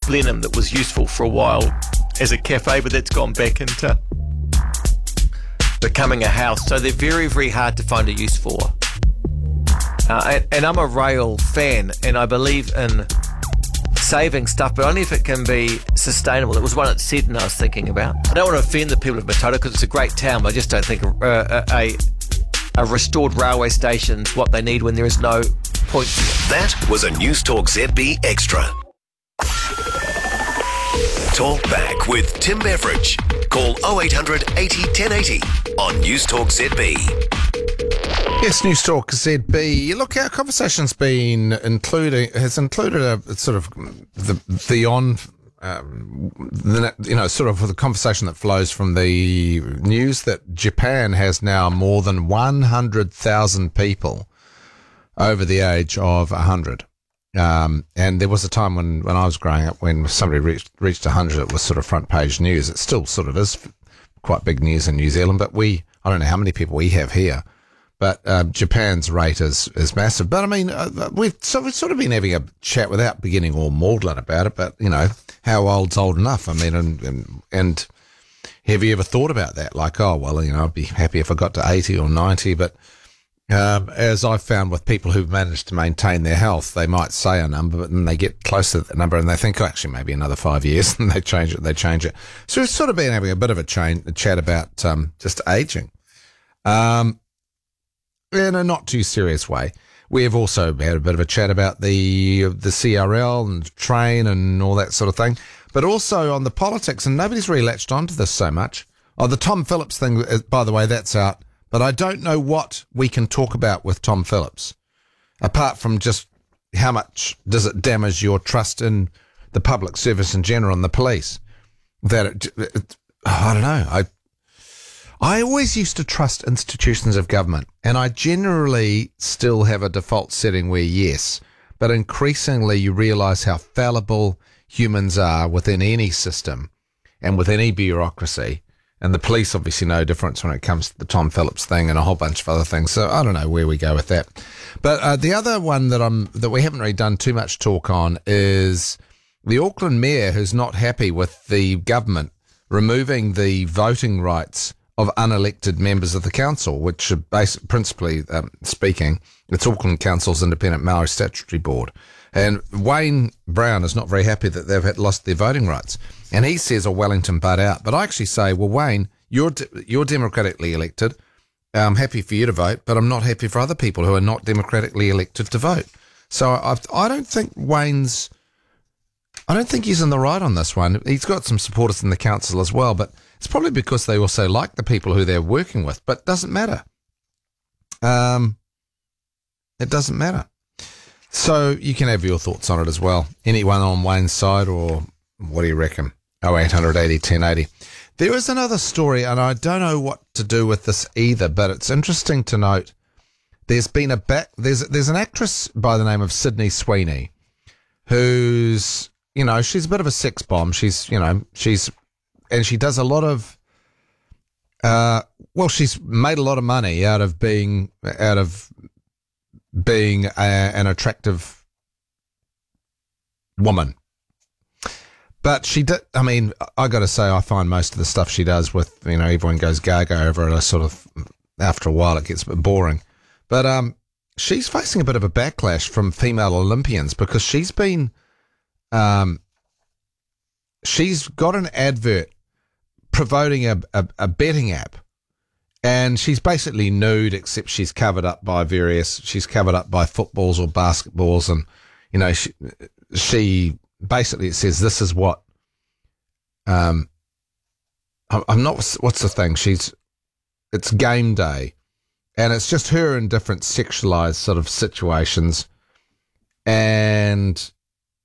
Blenheim that was useful for a while as a cafe, but that's gone back into becoming a house. So they're very, very hard to find a use for. And I'm a rail fan, and I believe in saving stuff, but only if it can be sustainable. It was one at Seddon I was thinking about. I don't want to offend the people of Matoda because it's a great town, but I just don't think a restored railway station's what they need when there is no point. That was a News Talk ZB Extra. Talk back with Tim Beveridge. Call 0800 80 1080 on News Talk ZB. Yes, News Talk ZB. Look, our conversation's included a sort of sort of the conversation that flows from the news that Japan has now more than 100,000 people over the age of 100. And there was a time when I was growing up when somebody reached 100, it was sort of front page news. It still sort of is quite big news in New Zealand, but I don't know how many people we have here. But Japan's rate is massive. But I mean, we've sort of been having a chat without beginning all maudlin about it. But you know, how old's old enough? I mean, and have you ever thought about that? Like, oh well, you know, I'd be happy if I got to 80 or 90. But as I've found with people who've managed to maintain their health, they might say a number, but then they get close to that number and they think, oh, actually, maybe another 5 years, and they change it. So we've sort of been having a bit of a chat about just aging. In a not too serious way. We have also had a bit of a chat about the CRL and train and all that sort of thing, but also on the politics, and nobody's really latched onto this so much. Oh, the Tom Phillips thing, by the way, that's out, but I don't know what we can talk about with Tom Phillips, apart from just how much does it damage your trust in the public service in general and the police. That I don't know. I always used to trust institutions of government, and I generally still have a default setting where yes, but increasingly you realise how fallible humans are within any system and with any bureaucracy, and the police obviously no difference when it comes to the Tom Phillips thing and a whole bunch of other things, so I don't know where we go with that. But the other one that we haven't really done too much talk on is the Auckland mayor who's not happy with the government removing the voting rights of unelected members of the council, which are principally speaking, it's Auckland Council's Independent Maori Statutory Board. And Wayne Brown is not very happy that they've lost their voting rights. And he says, oh, Wellington butt out. But I actually say, well, Wayne, you're democratically elected. I'm happy for you to vote, but I'm not happy for other people who are not democratically elected to vote. So I don't think he's in the right on this one. He's got some supporters in the council as well, but it's probably because they also like the people who they're working with, but it doesn't matter. It doesn't matter. So you can have your thoughts on it as well. Anyone on Wayne's side, or what do you reckon? 0800 80 1080. There is another story, and I don't know what to do with this either, but it's interesting to note. There's been there's an actress by the name of Sydney Sweeney, who's, you know, she's a bit of a sex bomb. And she does a lot of, she's made a lot of money out of being an attractive woman. But she did, I mean, I got to say, I find most of the stuff she does with, you know, everyone goes gaga over it, sort of, after a while it gets a bit boring. But she's facing a bit of a backlash from female Olympians because she's been, she's got an advert promoting a betting app, and she's basically nude, except she's covered up by footballs or basketballs, and you know, she basically, it says this is what I'm not, what's the thing, it's game day, and it's just her in different sexualized sort of situations, and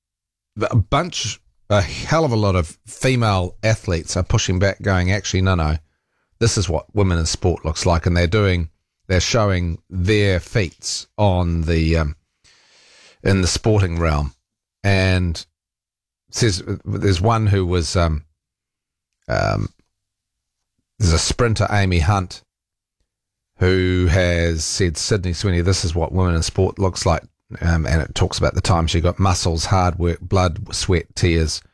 a hell of a lot of female athletes are pushing back, going, actually, no, this is what women in sport looks like, and they're showing their feats on the in the sporting realm. And it says there's one who was there's a sprinter, Amy Hunt, who has said, Sydney Sweeney, this is what women in sport looks like. And it talks about the time she got muscles, hard work, blood, sweat, tears,